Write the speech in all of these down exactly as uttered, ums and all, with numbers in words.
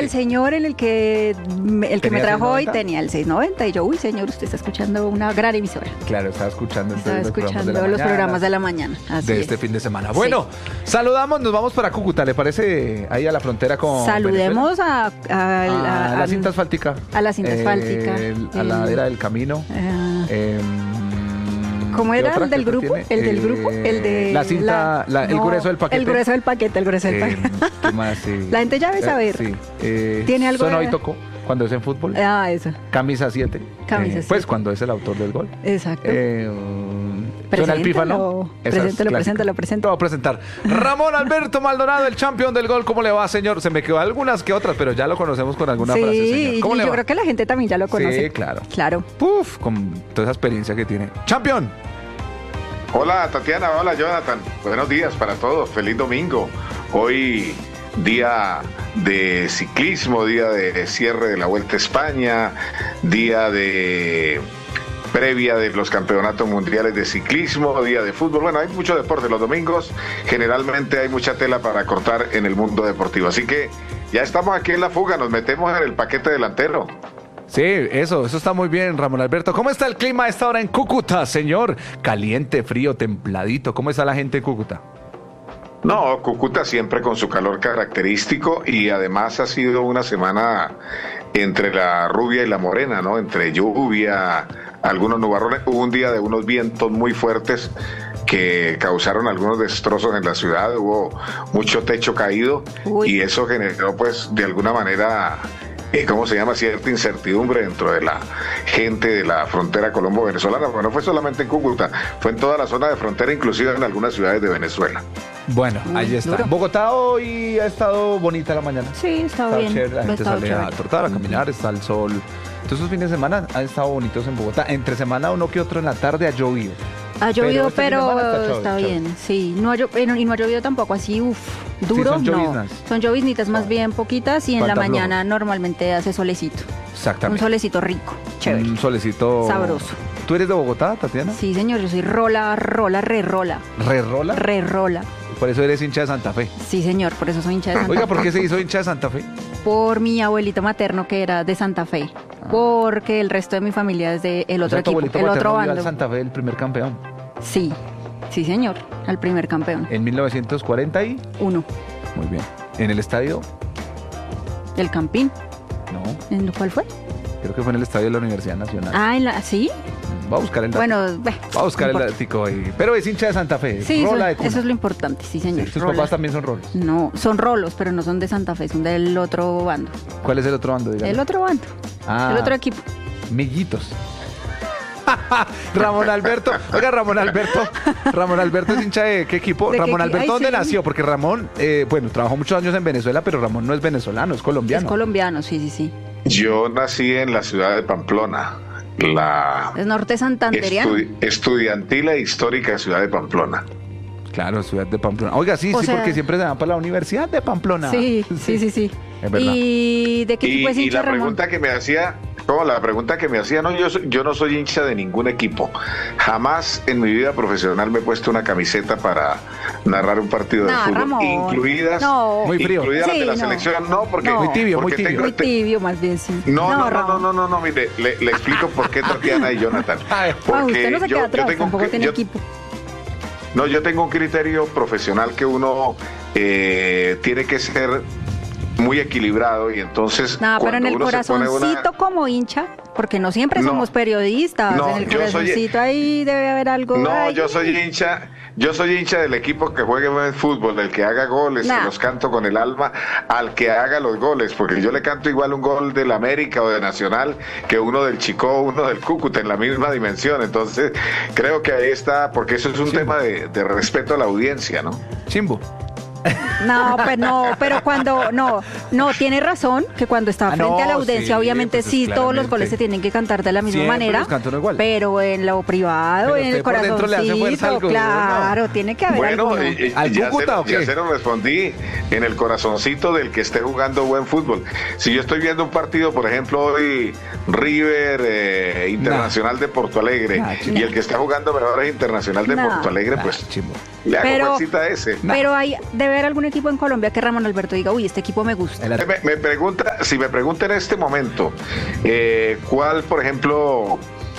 el señor en el que el que me trajo hoy tenía el seiscientos noventa y yo, uy, señor, usted está escuchando una gran emisora. Claro, estaba escuchando, estaba los, escuchando programas los mañana, programas de la mañana. Así de es. este fin de semana. Bueno, sí. Saludamos, nos vamos para Cúcuta, ¿le parece? Ahí a la frontera con Saludemos a, a, a, a, a la cinta asfáltica. A la cinta asfáltica. Eh, el, a la ladera del camino. Uh, eh, ¿Cómo era el del grupo? Tiene? El del eh, grupo, el de la cinta, la, el no, grueso del paquete. El grueso del paquete, el grueso del eh, paquete. ¿Qué más? Sí. La gente ya debe saber. Eh, sí. Eh, ¿Tiene algo? Sonó de... y tocó cuando es en fútbol. Ah, eso. Camisa siete. Camisa eh, siete. Pues cuando es el autor del gol. Exacto. Eh, Suena el pífano. Preséntelo, preséntelo, preséntelo. Lo voy a presentar. Ramón Alberto Maldonado, el campeón del gol. ¿Cómo le va, señor? Se me quedó algunas que otras, pero ya lo conocemos con alguna sí, frase, señor. ¿Cómo y le yo va? creo que la gente también ya lo conoce. Sí, claro. Claro. Puf, con toda esa experiencia que tiene. ¡Campeón! Hola, Tatiana. Hola, Jonathan. Buenos días para todos. Feliz domingo. Hoy día de ciclismo, día de cierre de la Vuelta a España, día de previa de los campeonatos mundiales de ciclismo, día de fútbol. Bueno, hay mucho deporte los domingos. Generalmente hay mucha tela para cortar en el mundo deportivo. Así que ya estamos aquí en la fuga. Nos metemos en el paquete delantero. Sí, eso, eso está muy bien, Ramón Alberto. ¿Cómo está el clima a esta hora en Cúcuta, señor? Caliente, frío, templadito. ¿Cómo está la gente en Cúcuta? No, Cúcuta siempre con su calor característico y además ha sido una semana entre la rubia y la morena, ¿no? Entre lluvia, algunos nubarrones. Hubo un día de unos vientos muy fuertes que causaron algunos destrozos en la ciudad. Hubo mucho techo caído. Uy. Y eso generó, pues, de alguna manera... ¿Cómo se llama? Cierta incertidumbre dentro de la gente de la frontera colombo-venezolana. Bueno, no fue solamente en Cúcuta, fue en toda la zona de frontera, inclusive en algunas ciudades de Venezuela. Bueno, Muy ahí está. duro. Bogotá hoy ha estado bonita la mañana. Sí, está, está bien. Chévere, la gente sale chévere. a trotar, a caminar, está el sol. Entonces, esos fines de semana han estado bonitos en Bogotá. Entre semana uno que otro en la tarde ha llovido. Ha llovido, pero, pero, este pero está, está chau, bien, chau. sí. No ha llovido, y no ha llovido tampoco así, uff, duro, sí, son no. lloviznas. Son lloviznitas más bien poquitas y en la Falta mañana flojo. normalmente hace solecito. Exactamente. Un solecito rico, chévere. Un solecito... Sabroso. ¿Tú eres de Bogotá, Tatiana? Sí, señor, yo soy rola, rola, re rola. ¿Re rola? Re rola. Por eso eres hincha de Santa Fe. Sí, señor, por eso soy hincha de Santa Oiga, Fe. ¿por qué se hizo hincha de Santa Fe? Por mi abuelito materno que era de Santa Fe. Ah. Porque el resto de mi familia es de el otro o sea, equipo, el otro bando. Al Santa Fe, el primer campeón. Sí, sí, señor, al primer campeón. En mil novecientos cuarenta y uno. Muy bien. ¿En el estadio? ¿El Campín? No. ¿En cuál fue? Creo que fue en el estadio de la Universidad Nacional. Ah, ¿en la, ¿sí? Va a buscar el dato. Bueno, va a buscar no el datico ahí. Pero es hincha de Santa Fe. Sí, rola eso, de cuna. eso es lo importante, sí, señor. Sí, sus rola. papás también son rolos. No, son rolos, pero no son de Santa Fe, son del otro bando. ¿Cuál es el otro bando? Dígame. El otro bando. Ah, el otro equipo. Millitos. Ramón Alberto, oiga, Ramón Alberto, Ramón Alberto es hincha de qué equipo? ¿De Ramón qué, Alberto, ay, ¿dónde sí. nació? Porque Ramón, eh, bueno, trabajó muchos años en Venezuela, pero Ramón no es venezolano, es colombiano. Es colombiano, sí, sí, sí. Yo nací en la ciudad de Pamplona, la es norte santanderiano. Estu estudiantil e histórica ciudad de Pamplona. Claro, ciudad de Pamplona. Oiga, sí, O sí, sea, porque siempre se van para la Universidad de Pamplona. Sí, sí, sí, sí. Es verdad. ¿Y de qué equipo Y, es y hincha la Ramón? pregunta que me hacía, como la pregunta que me hacía, no, yo, soy- yo no soy hincha de ningún equipo. Jamás en mi vida profesional me he puesto una camiseta para narrar un partido de No, fútbol, Ramón. incluidas, No. Muy frío. incluidas las Sí, de la no. selección. No, porque No. Muy tibio, porque muy tibio. tengo- Muy te- tibio, más bien, sí. No, no, no, no, Ramón. no, no, no, mire, le, le explico por qué Tatiana y Jonathan. Ay, Ah, usted no se queda atrás, tengo un tampoco cri- tiene yo- equipo. No, yo tengo un criterio profesional que uno eh, tiene que ser muy equilibrado y entonces No, pero en cuando el uno se pone corazoncito una- como hincha, porque no siempre No. somos periodistas, No, en el yo soy- corazoncito ahí debe haber algo. No, ay. yo soy hincha, yo soy hincha del equipo que juegue buen fútbol, del que haga goles, Nah. que los canto con el alma, al que haga los goles, porque yo le canto igual un gol del América o de Nacional que uno del Chicó, uno del Cúcuta en la misma dimensión. Entonces, creo que ahí está, porque eso es un Sí. tema de, de respeto a la audiencia, ¿no? Chimbo. No, pues no, pero cuando, no, no, tiene razón que cuando está Ah, frente no, a la audiencia, sí, obviamente pues, sí, todos los claramente. goles se tienen que cantar de la misma Siempre manera, los canto uno igual. pero en lo privado, Pero en el usted por dentro le hace fuerza corazoncito, al claro, gobierno. tiene que haber Bueno, alguno. eh, eh, ¿Al ya, Cúcuta se, o qué? ya se lo respondí en el corazoncito del que esté jugando buen fútbol. Si yo estoy viendo un partido, por ejemplo, hoy River eh, Internacional de Porto Alegre, Nah, chimbo. y el que está jugando mejor es Internacional de Nah. Porto Alegre, Nah, pues chimbo. le hago Pero- fuercita a ese. Pero hay, debe haber algún equipo en Colombia que Ramón Alberto diga, uy, este equipo me gusta? Me, me pregunta, si me pregunta en este momento, eh, ¿cuál, por ejemplo,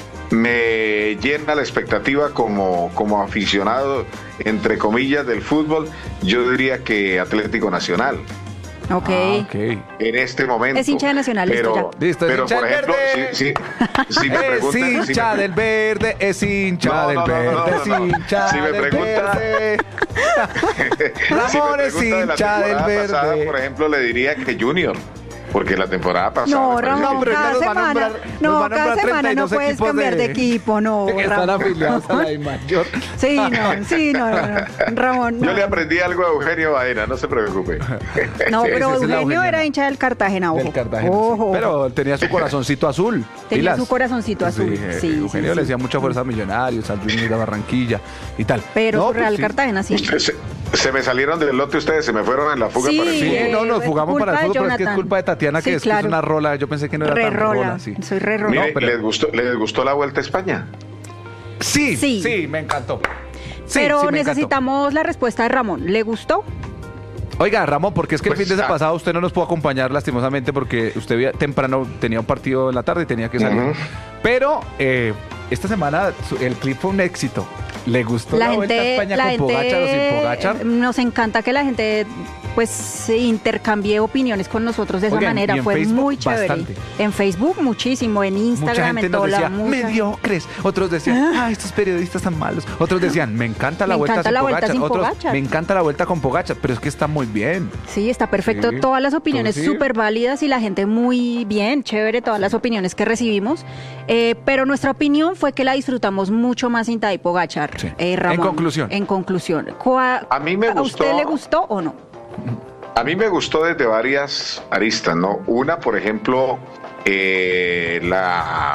me llena la expectativa como, como aficionado, entre comillas, del fútbol? Yo diría que Atlético Nacional. Ok. Ah, okay. En este momento. Es hincha de Nacional, pero, listo ya. Listo, es pero hincha por del ejemplo, verde. si, si, si me Es preguntan, hincha si me, del verde, es hincha No, del no, no, verde, no, no, es no. hincha Si me del pregunta- verde. si me Ramón es pregunta de la hincha del temporada verde. pasada, por ejemplo, le diría que Junior. Porque la temporada pasada. No, me parece Ramón, que- pero ya cada nos va a semana, nombrar- nos no, va a cada nombrar semana no treinta y dos puedes equipos cambiar de, de- equipo, no, que están Ramón. afiliados a la I mayor. Sí, no, sí, no, no, no. Ramón, Yo no. le aprendí algo a Eugenio Baena, no se preocupe. No, Sí, pero ese es el Eugenio Eugenio. era hincha del Cartagena, ojo. Del Cartagena, Ojo. sí. Pero tenía su corazoncito azul. Tenía pilas. su corazoncito azul, eh, sí, Eugenio sí, le sí. hacía mucha fuerza a Millonarios, al Junior de Barranquilla y tal. Pero No, su pues Real sí. Cartagena sí. Usted se, se me salieron del lote ustedes, se me fueron en la fuga Sí, para el Sí, fútbol. no, nos es fugamos culpa para el de fútbol, pero es que es Jonathan. culpa de Tatiana, que Sí, es, que claro. es una rola. Yo pensé que no era Re tan rola. rola, Sí. soy re rola. Mire, No, pero- ¿les, gustó, ¿les gustó la Vuelta a España? Sí, sí, Sí. me encantó. Sí, Pero sí, me encantó. necesitamos la respuesta de Ramón. ¿Le gustó? Oiga, Ramón, porque es que Pues, el fin de ah. semana pasado usted no nos pudo acompañar lastimosamente porque usted había- temprano tenía un partido en la tarde y tenía que salir. Ujú. Pero eh, esta semana su- el clip fue un éxito. ¿Le gustó la, La Vuelta a gente, España la con gente, Pogacar o sin Pogacar? nos encanta que la gente pues se intercambie opiniones con nosotros de esa Oigan, y manera. en Fue Facebook, muy chévere. bastante. En Facebook muchísimo, en Mucha Instagram, gente en nos todo decía, lado. mucha- mediocres. Otros decían, ah, estos periodistas tan malos. Otros decían, me encanta la Me vuelta encanta sin la Vuelta Pogacar. sin Otros, Pogacar. me encanta la vuelta con Pogacar. Pero es que está muy bien. Sí, está perfecto. Sí. Todas las opiniones Sí. súper válidas y la gente muy bien, chévere, todas las opiniones que recibimos. Eh, pero nuestra opinión fue que la disfrutamos mucho más sin Tadej Pogacar. Sí. Eh, Ramón, En conclusión. En conclusión. ¿Cuá- A mí me ¿A gustó- usted le gustó o no? A mí me gustó desde varias aristas, ¿no? Una, por ejemplo, eh, la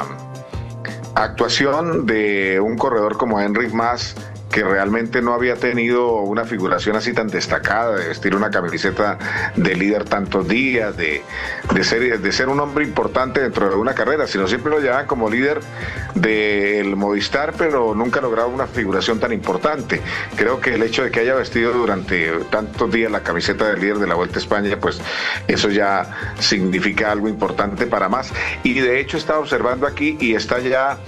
actuación de un corredor como Enric Mas, que realmente no había tenido una figuración así tan destacada, de vestir una camiseta de líder tantos días, de, de, ser, de ser un hombre importante dentro de una carrera, sino siempre lo llevaban como líder del Movistar, pero nunca lograba una figuración tan importante. Creo que el hecho de que haya vestido durante tantos días la camiseta de líder de la Vuelta a España, pues eso ya significa algo importante para Mas. Y de hecho estaba observando aquí y está ya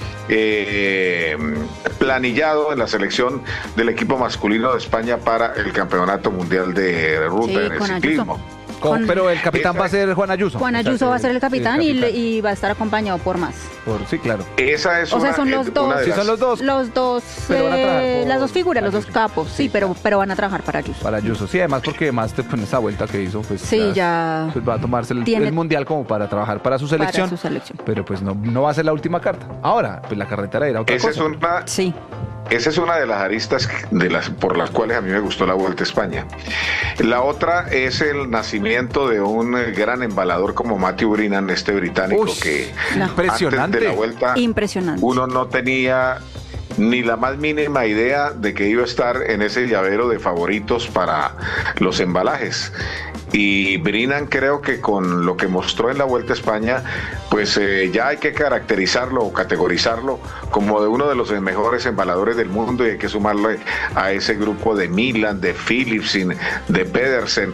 eh, planillado en la selección del equipo masculino de España para el Campeonato Mundial de Ruta Sí, en el con ciclismo. Ayuso. Con- Con- pero el capitán Esa- va a ser Juan Ayuso. Juan O sea, Ayuso va a ser el capitán, y, le- capitán. y va a estar acompañado por Más. Por- sí, claro. Esa es O sea, una, son los eh, dos. una de Sí, las- son los dos. Los dos, Pero van a trabajar eh, por las dos figuras, los dos Ayuso. capos, sí, Sí, pero, pero van a trabajar para Ayuso. Para Ayuso. Sí, además porque más te- con esa vuelta que hizo, pues, Sí, ya pues va a tomarse el, tiene- el mundial como para trabajar para su selección. Para su selección. Pero pues no, no va a ser la última carta. Ahora, pues la carretera era otra Esa cosa. es una, Sí. Esa es una de las aristas de las, por las cuales a mí me gustó la Vuelta a España. La otra es el nacimiento de un eh, gran embalador como Matthew Brennan, este británico Uy, que No. impresionante. antes de la Vuelta Impresionante. uno no tenía ni la más mínima idea de que iba a estar en ese llavero de favoritos para los embalajes. Y Brennan, creo que con lo que mostró en la Vuelta a España, pues eh, ya hay que caracterizarlo o categorizarlo como de uno de los mejores embaladores del mundo, y hay que sumarle a ese grupo de Milan, de Philipsen, de Pedersen,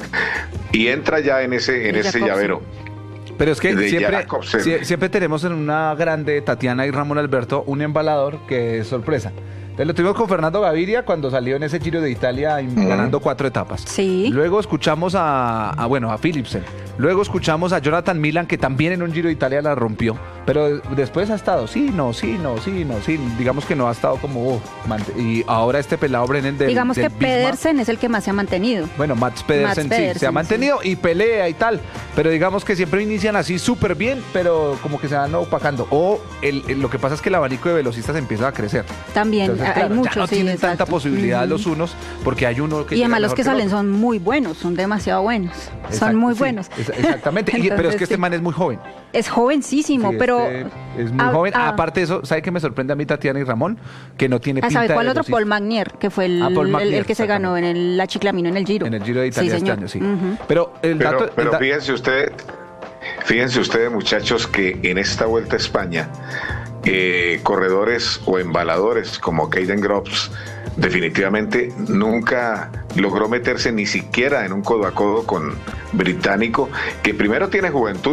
y entra ya en ese, en Y ese Jacobsen. llavero. Pero es que de siempre, Jacobsen. sie- siempre tenemos en una grande Tatiana y Ramón Alberto un embalador que es sorpresa. Entonces lo tuvimos con Fernando Gaviria cuando salió en ese Giro de Italia y Ujú. ganando cuatro etapas. Sí. Luego escuchamos a, a, bueno, a Philipsen. Luego escuchamos a Jonathan Milan, que también en un Giro de Italia la rompió. Pero después ha estado, sí, no, sí, no, sí, no, sí. Digamos que no ha estado como... oh, mant- y ahora este pelado Brennan del Digamos del que Visma. Pedersen es el que más se ha mantenido. Bueno, Mats Pedersen, Mats sí, Pedersen, se ha sí. mantenido y pelea y tal, pero digamos que siempre inician así súper bien, pero como que se van opacando. O el, el- lo que pasa es que el abanico de velocistas empieza a crecer. También Entonces, hay claro, ya muchos, no sí, tienen exacto. tanta posibilidad Ujú. los unos, porque hay uno que Y llega además los mejor que el salen otro. son muy buenos, son demasiado buenos. Exacto, son muy sí, buenos. es- exactamente, Y- pero es Entonces, que este sí. man es muy joven. Es jovencísimo, Sí, pero... este es muy Ah, joven. ah. Aparte de eso, ¿sabe qué me sorprende a mí, Tatiana y Ramón? Que no tiene Ah, pinta ¿sabe de cuál otro? velocista. Paul Magnier, que fue el, Ah, Paul el- Magnier, el que se ganó en el, la Chiclamino en el Giro. En el Giro de Italia Sí, este señor. año, sí. Ujú. Pero el Pero, dato... el pero da- fíjense ustedes, fíjense ustedes, muchachos, que en esta Vuelta a España, eh, corredores o embaladores como Caden Groves definitivamente nunca logró meterse ni siquiera en un codo a codo con Británico, que primero tiene juventud